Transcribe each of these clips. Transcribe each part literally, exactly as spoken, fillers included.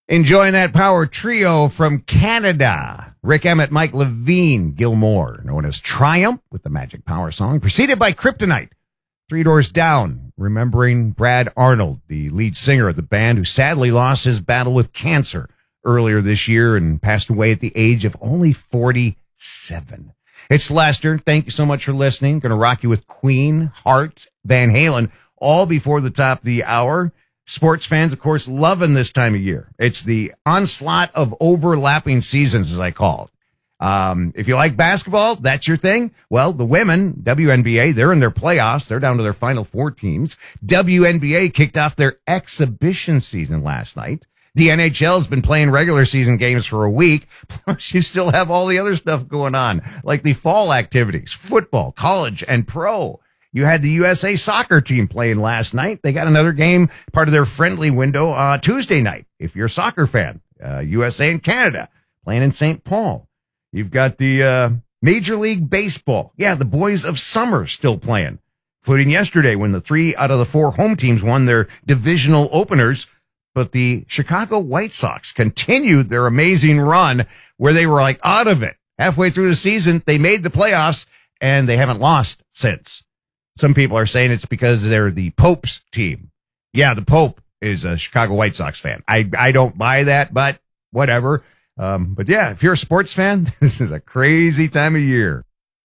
Enjoying that power trio from Canada. Rick Emmett, Mike Levine, Gilmore, known as Triumph with the Magic Power song, preceded by Kryptonite, Three Doors Down, remembering Brad Arnold, the lead singer of the band, who sadly lost his battle with cancer earlier this year and passed away at the age of only forty-seven. It's Lester. Thank you so much for listening. Going to rock you with Queen, Heart, Van Halen, all before the top of the hour. Sports fans, of course, loving this time of year. It's the onslaught of overlapping seasons, as I call it. Um, if you like basketball, that's your thing. Well, the women, W N B A, they're in their playoffs. They're down to their final four teams. W N B A kicked off their exhibition season last night. The N H L has been playing regular season games for a week. Plus, you still have all the other stuff going on, like the fall activities, football, college, and pro. You had the U S A soccer team playing last night. They got another game, part of their friendly window, uh, Tuesday night. If you're a soccer fan, uh, U S A and Canada playing in Saint Paul. You've got the, uh, Major League Baseball. Yeah, the Boys of Summer still playing, including yesterday when the three out of the four home teams won their divisional openers. But the Chicago White Sox continued their amazing run where they were like out of it. Halfway through the season, they made the playoffs and they haven't lost since. Some people are saying it's because they're the Pope's team. Yeah, the Pope is a Chicago White Sox fan. I, I don't buy that, but whatever. Um, but yeah, if you're a sports fan, this is a crazy time of year.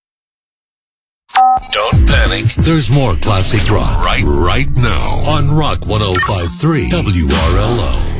Don't panic. There's more classic rock right, right now on Rock one oh five point three W R L O.